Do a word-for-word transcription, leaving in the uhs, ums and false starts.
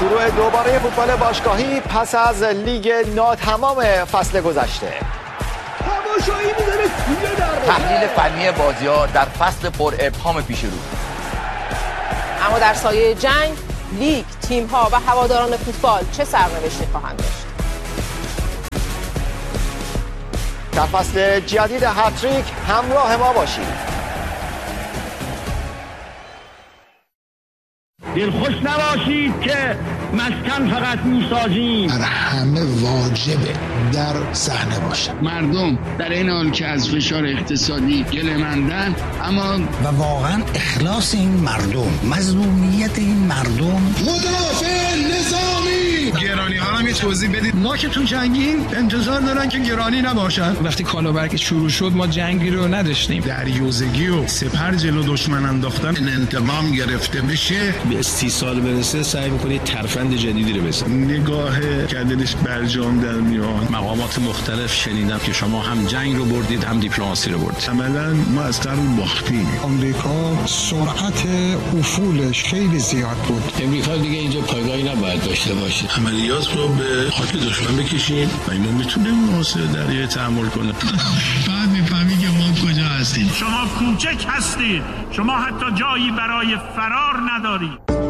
شروع دوباره فوتبال باشگاهی پس از لیگ ناتمام فصل گذشته. تماشایی می‌ذاره توی دروازه. تحلیل فنی بازی‌ها در فصل پر ابهام پیش رو. اما در سایه جنگ، لیگ، تیم‌ها و هواداران فوتبال چه سرنوشتی خواهند داشت؟ در فصل جدید هتریک همراه ما باشید. دلخوش نباشید که مسکن فقط میسازیم. بر همه واجبه در صحنه باشه. مردم در این حال که از فشار اقتصادی گله‌مندن، اما و واقعا اخلاص این مردم، مظلومیت این مردم. مدافع نظامی گرانی ها هم یه توضیح بدید. ما که تو جنگیم انتظار دارن که گرانی نباشن. وقتی کالابرک شروع شد ما جنگی رو نداشتیم. دریوزگی و سپر جلو دشمن انداختن، این انتقام گرفته بشه، به سی سال برسه سعی می‌کنید ترفند جدیدی رو بزنید. نگاه کردنش برجام در میاد. مقامات مختلف شنیدم که شما هم جنگ رو بردید هم دیپلماسی رو بردید. عملاً ما از قرن باختیم. آمریکا سرعت افولش خیلی زیاد بود. امریکا دیگه اینجا پایگاهی نباید داشته باشه. عملیات رو به خاک دشمن بکشیم و اینو میتونه محاصره دریایی تحمل کنه. بعد میفهمی که ما کجا هستیم. شما کوچک هستید. شما حتی جایی برای فرار ندارید.